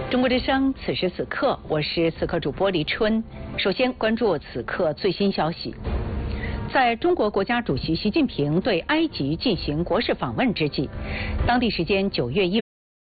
中国之声，此时此刻，我是此刻主播黎春。首先关注此刻最新消息。在中国国家主席习近平对埃及进行国事访问之际，当地时间9月1